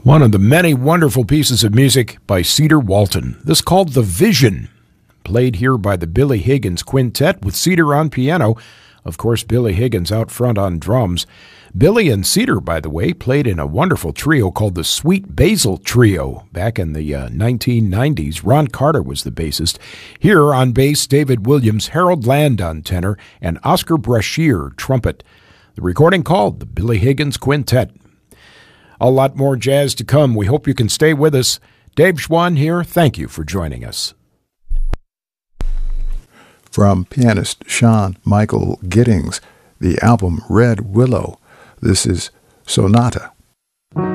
One of the many wonderful pieces of music by Cedar Walton. This called The Vision, played here by the Billy Higgins Quintet with Cedar on piano. Of course, Billy Higgins out front on drums. Billy and Cedar, by the way, played in a wonderful trio called the Sweet Basil Trio back in the 1990s. Ron Carter was the bassist. Here on bass, David Williams, Harold Land on tenor, and Oscar Brashear, trumpet. The recording called the Billy Higgins Quintet. A lot more jazz to come. We hope you can stay with us. Dave Schwann here. Thank you for joining us. From pianist Sean Michael Giddings, the album Red Willow. This is Sonata.